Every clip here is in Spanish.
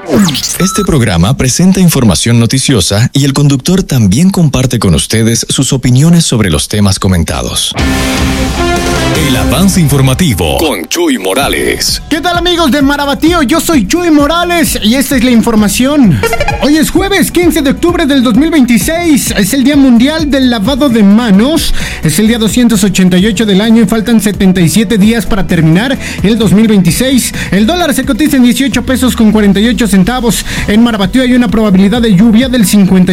Este programa presenta información noticiosa y el conductor también comparte con ustedes sus opiniones sobre los temas comentados. El avance informativo con Chuy Morales. ¿Qué tal, amigos de Marabatío? Yo soy Chuy Morales y esta es la información. Hoy es jueves 15 de octubre del 2026. Es el Día Mundial del Lavado de Manos. Es el día 288 del año y faltan 77 días para terminar el 2026. El dólar se cotiza en 18 pesos con 48 centavos. En Marabatío hay una probabilidad de lluvia del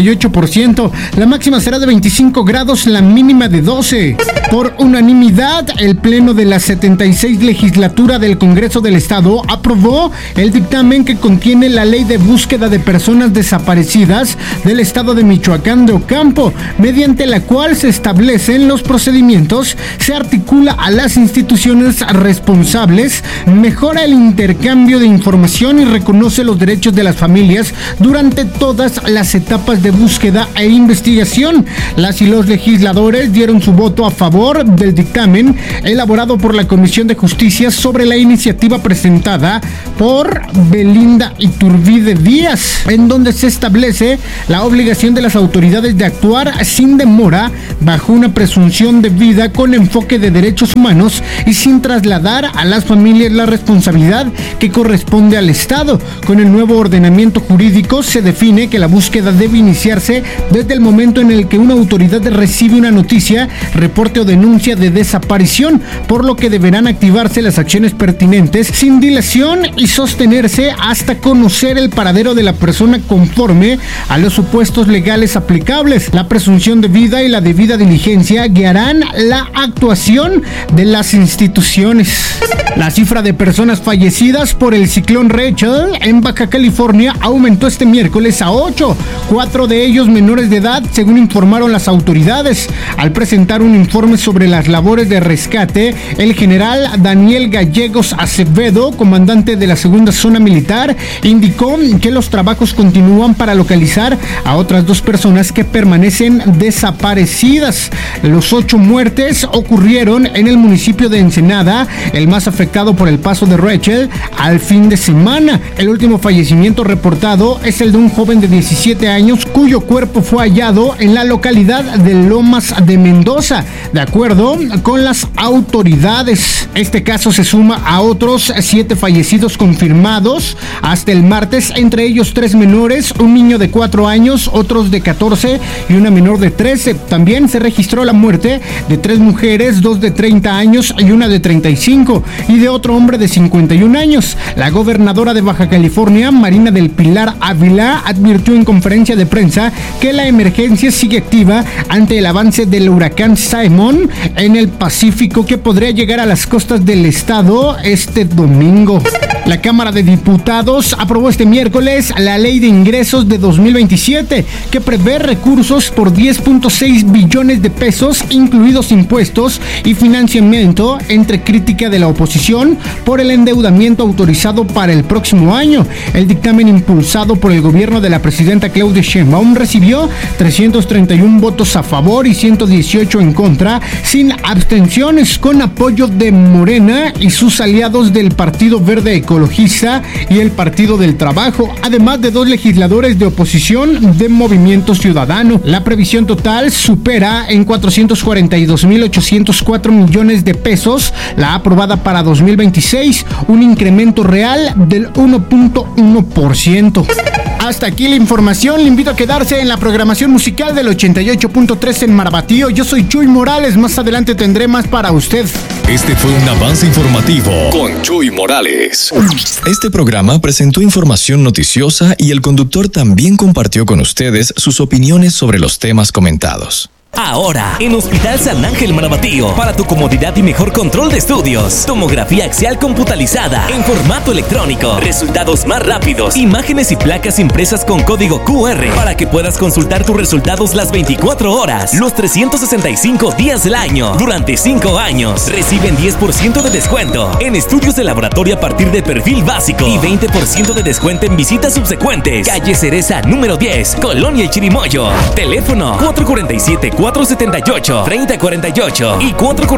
58%. La máxima será de 25 grados, la mínima de 12. Por unanimidad, el Pleno de la 76 Legislatura del Congreso del Estado aprobó el dictamen que contiene la Ley de Búsqueda de Personas Desaparecidas del Estado de Michoacán de Ocampo, mediante la cual se establecen los procedimientos, se articula a las instituciones responsables, mejora el intercambio de información y reconoce los derechos de las familias durante todas las etapas de búsqueda e investigación. Las y los legisladores dieron su voto a favor del dictamen elaborado por la Comisión de Justicia sobre la iniciativa presentada por Belinda Iturbide Díaz, en donde se establece la obligación de las autoridades de actuar sin demora bajo una presunción debida con enfoque de derechos humanos y sin trasladar a las familias la responsabilidad que corresponde al Estado. Con el nuevo ordenamiento jurídico se define que la búsqueda debe iniciarse desde el momento en el que una autoridad recibe una noticia, reporte o denuncia de desaparición, por lo que deberán activarse las acciones pertinentes sin dilación y sostenerse hasta conocer el paradero de la persona conforme a los supuestos legales aplicables. La presunción debida y la debida diligencia guiarán la actuación de las instituciones. La cifra de personas fallecidas por el ciclón Rachel en Baja California aumentó este miércoles a 8, 4 de ellos menores de edad, según informaron las autoridades. Al presentar un informe sobre las labores de rescate, el general Daniel Gallegos Acevedo, comandante de la segunda zona militar, indicó que los trabajos continúan para localizar a otras 2 personas que permanecen desaparecidas. Los 8 muertes ocurrieron en el municipio de Ensenada, el más afectado por el paso de Rachel al fin de semana. El último fallecimiento reportado es el de un joven de 17 años cuyo cuerpo fue hallado en la localidad de Lomas de Mendoza, de acuerdo con las autoridades. Este caso se suma a otros 7 fallecidos confirmados hasta el martes, entre ellos 3 menores, un niño de 4 años, otros de 14 y una menor de 13. También se registró la muerte de 3 mujeres, 2 de 30 años y una de 35, y de otro hombre de 51 años. La gobernadora de Baja California, Marina del Pilar Ávila, advirtió en conferencia de prensa que la emergencia sigue activa ante el avance del huracán Simon en el Pacífico, que podría llegar a las costas del estado este domingo. La Cámara de Diputados aprobó este miércoles la Ley de Ingresos de 2027, que prevé recursos por 10.6 billones de pesos, incluidos impuestos y financiamiento, entre crítica de la oposición por el endeudamiento autorizado para el próximo año. El dictamen impulsado por el gobierno de la presidenta Claudia Sheinbaum recibió 331 votos a favor y 118 en contra, sin abstenciones, con apoyo de Morena y sus aliados del Partido Verde Ecologista y el Partido del Trabajo, además de 2 legisladores de oposición de Movimiento Ciudadano. La previsión total supera en 442.804 millones de pesos la aprobada para 2026, un incremento real del 1.1%. Hasta aquí la información. Le invito a quedarse en la programación musical del 88.3 en Marabatío. Yo soy Chuy Morales. Más adelante tendré más para usted. Este fue un avance informativo con Chuy Morales. Este programa presentó información noticiosa y el conductor también compartió con ustedes sus opiniones sobre los temas comentados. Ahora, en Hospital San Ángel Marabatío, para tu comodidad y mejor control de estudios. Tomografía axial computalizada en formato electrónico. Resultados más rápidos. Imágenes y placas impresas con código QR para que puedas consultar tus resultados las 24 horas, los 365 días del año, durante 5 años. Reciben 10% de descuento en estudios de laboratorio a partir de perfil básico y 20% de descuento en visitas subsecuentes. Calle Cereza número 10, Colonia El Chirimoyo. Teléfono 447 447-478 y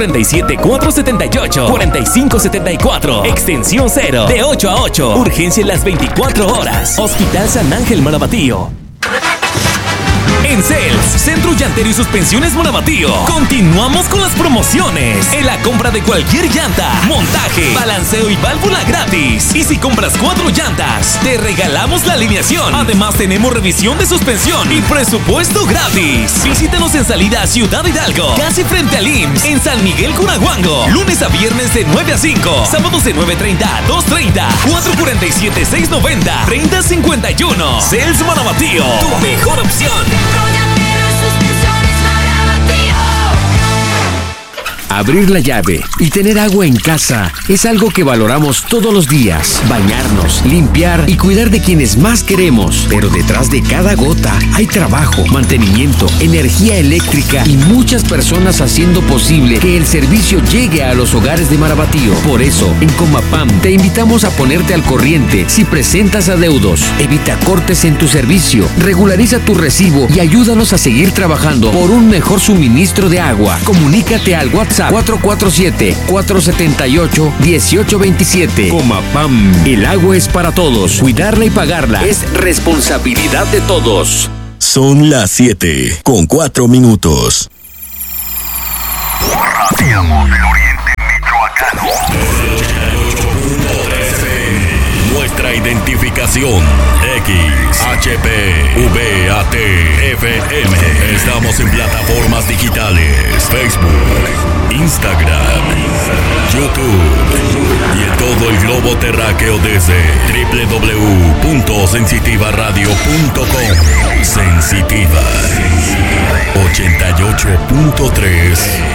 447-478-4574. Extensión 0, de 8 a 8. Urgencia en las 24 horas. Hospital San Ángel Marabatío. En CELS, Centro Llantero y Suspensiones Marabatío, continuamos con las promociones. En la compra de cualquier llanta, montaje, balanceo y válvula gratis. Y si compras 4 llantas, te regalamos la alineación. Además, tenemos revisión de suspensión y presupuesto gratis. Visítanos en salida a Ciudad Hidalgo, casi frente al IMSS, en San Miguel Cunahuango. Lunes a viernes de 9 a 5, sábados de 9:30 a 2:30, 447-690-3051. CELS Marabatío, tu mejor opción. Abrir la llave y tener agua en casa es algo que valoramos todos los días. Bañarnos, limpiar y cuidar de quienes más queremos. Pero detrás de cada gota hay trabajo, mantenimiento, energía eléctrica y muchas personas haciendo posible que el servicio llegue a los hogares de Marabatío. Por eso, en Comapam te invitamos a ponerte al corriente si presentas adeudos. Evita cortes en tu servicio, regulariza tu recibo y ayúdanos a seguir trabajando por un mejor suministro de agua. Comunícate al WhatsApp 447-478-1827. Comapam, el agua es para todos. Cuidarla y pagarla es responsabilidad de todos. Son las 7:04. Radio del Oriente Michoacano. Nuestra identificación XHP VAT FM. Estamos en plataformas digitales: Facebook, Instagram, YouTube y en todo el globo terráqueo desde www.sensitivaradio.com. Sensitiva 88.3